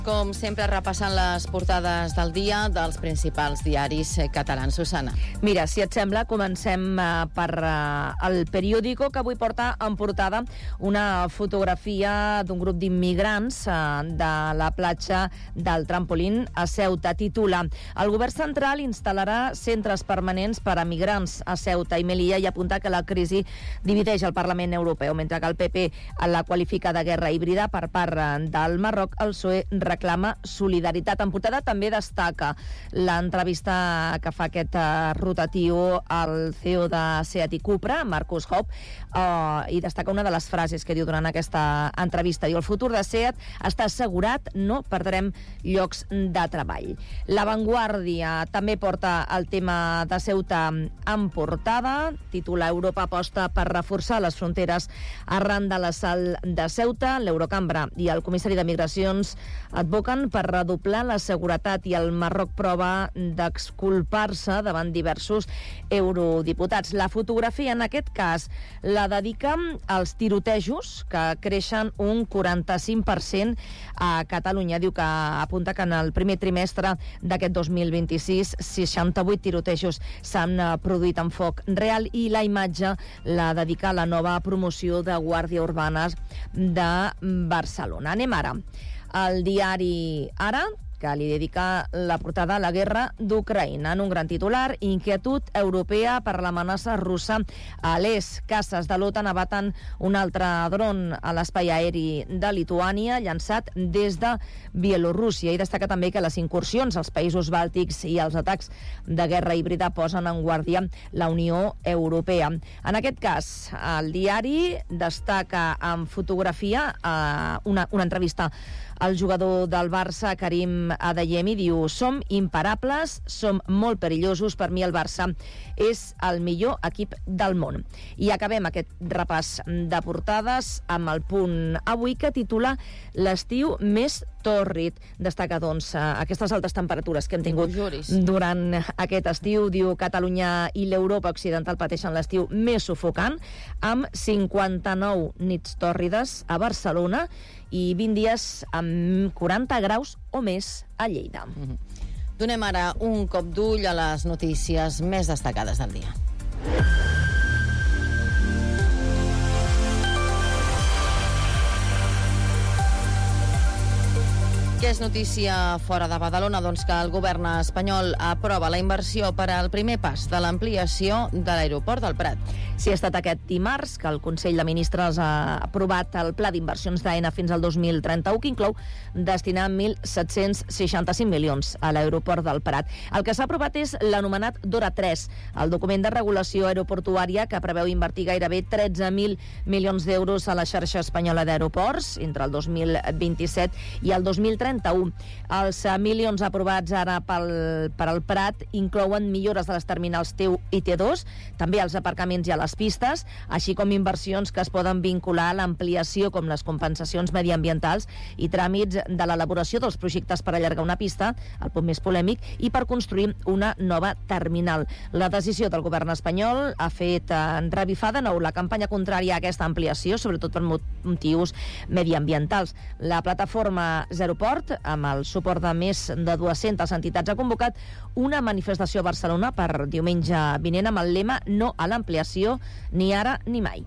Com sempre, repassant les portades del dia dels principals diaris catalans. Susana. Mira, si et sembla, comencem per El Periódico, que avui porta en portada una fotografia d'un grup d'immigrants de la platja del Trampolín a Ceuta. Titula: el govern central instal·larà centres permanents per a migrants a Ceuta i Melilla, i apunta que la crisi divideix el Parlament Europeu. Mentre que el PP la qualifica de guerra híbrida per part del Marroc, el PSOE reclama solidaritat. En portada també destaca l'entrevista que fa aquest rotatiu al CEO de Seat i Cupra, Markus Hopp, i destaca una de les frases que diu durant aquesta entrevista. Diu: el futur de Seat està assegurat, no perdrem llocs de treball. La Vanguardia també porta el tema de Ceuta en portada. Titula: Europa aposta per reforçar les fronteres arran de l'assalt de Ceuta. L'Eurocambra i el comissari de Migracions advoquen per redoblar la seguretat i el Marroc prova d'exculpar-se davant diversos eurodiputats. La fotografia, en aquest cas, la dedica als tirotejos, que creixen un 45% a Catalunya. Diu que apunta que en el primer trimestre d'aquest 2026 68 tirotejos s'han produït en foc real, i la imatge la dedica a la nova promoció de Guàrdia Urbana de Barcelona. Anem ara al diari Ara, que li dedica la portada a la guerra d'Ucraïna. En un gran titular: inquietud europea per l'amenaça russa a l'est. Caces de l'OTAN abaten un altre dron a l'espai aeri de Lituània, llançat des de Bielorússia. I destaca també que les incursions als països bàltics i els atacs de guerra híbrida posen en guàrdia la Unió Europea. En aquest cas, el diari destaca en fotografia una entrevista al jugador del Barça, Karim Adeyemi. Diu: som imparables, som molt perillosos, per mi el Barça és el millor equip del món. I acabem aquest repàs de portades amb El Punt Avui, que titula: l'estiu més tòrrid. Destaca, doncs, aquestes altes temperatures que hem tingut durant aquest estiu. Diu: Catalunya i l'Europa occidental pateixen l'estiu més sufocant, amb 59 nits tòrrides a Barcelona i 20 dies amb 40 graus o més a Lleida. Donem ara un cop d'ull a les notícies més destacades del dia. Què és notícia fora de Badalona? Doncs que el govern espanyol aprova la inversió per al primer pas de l'ampliació de l'aeroport del Prat. Sí, ha estat aquest dimarts que el Consell de Ministres ha aprovat el pla d'inversions d'AENA fins al 2031, que inclou destinar 1.765 milions a l'aeroport del Prat. El que s'ha aprovat és l'anomenat DORA 3, el document de regulació aeroportuària que preveu invertir gairebé 13.000 milions d'euros a la xarxa espanyola d'aeroports entre el 2027 i el 2031. Els milions aprovats ara per al Prat inclouen millores de les terminals T1 i T2, també als aparcaments i a les pistes, així com inversions que es poden vincular a l'ampliació, com les compensacions mediambientals i tràmits de l'elaboració dels projectes per allargar una pista, el punt més polèmic, i per construir una nova terminal. La decisió del govern espanyol ha fet revifar de nou la campanya contrària a aquesta ampliació, sobretot per motius mediambientals. La plataforma Zeroport, amb el suport de més de 200 entitats, ha convocat una manifestació a Barcelona per diumenge vinent amb el lema "No a l'ampliació, ni ara ni mai".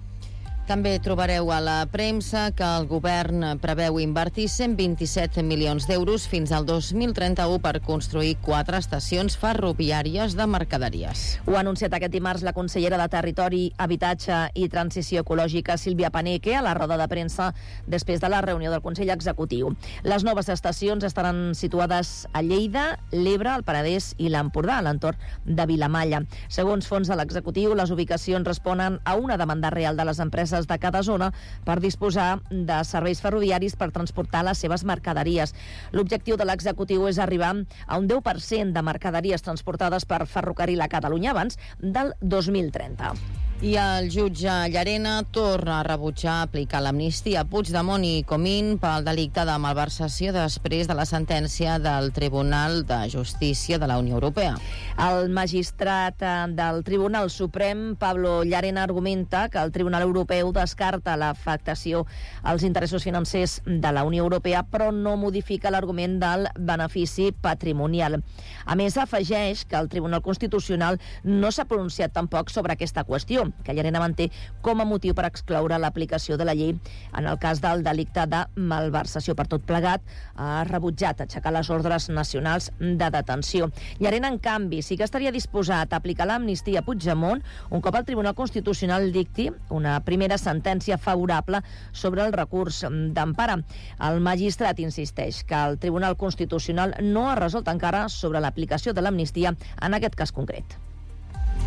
També trobareu a la premsa que el govern preveu invertir 127 milions d'euros fins al 2031 per construir 4 estacions ferroviàries de mercaderies. Ho ha anunciat aquest dimarts la consellera de Territori, Habitatge i Transició Ecològica, Sílvia Paneque, a la roda de premsa després de la reunió del Consell Executiu. Les noves estacions estaran situades a Lleida, l'Ebre, el Penedès i l'Empordà, a l'entorn de Vilamalla. Segons fons de l'executiu, les ubicacions responen a una demanda real de les empreses de cada zona per disposar de serveis ferroviaris per transportar les seves mercaderies. L'objectiu de l'executiu és arribar a un 10% de mercaderies transportades per ferrocarril a Catalunya abans del 2030. I el jutge Llarena torna a rebutjar aplicar l'amnistia a Puigdemont i Comín pel delicte de malversació després de la sentència del Tribunal de Justícia de la Unió Europea. El magistrat del Tribunal Suprem, Pablo Llarena, argumenta que el Tribunal Europeu descarta l'afectació als interessos financers de la Unió Europea, però no modifica l'argument del benefici patrimonial. A més, afegeix que el Tribunal Constitucional no s'ha pronunciat tampoc sobre aquesta qüestió, que Llarena manté com a motiu per excloure l'aplicació de la llei en el cas del delicte de malversació. Per tot plegat, ha rebutjat aixecar les ordres nacionals de detenció. Llarena, en canvi, sí que estaria disposat a aplicar l'amnistia a Puigdemont un cop el Tribunal Constitucional dicti una primera sentència favorable sobre el recurs d'empara. El magistrat insisteix que el Tribunal Constitucional no ha resolt encara sobre l'aplicació de l'amnistia en aquest cas concret.